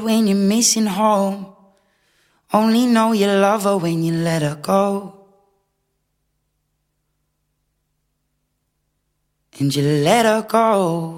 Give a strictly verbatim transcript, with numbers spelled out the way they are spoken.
when you're missing home. Only know you love her when you let her go. And you let her go.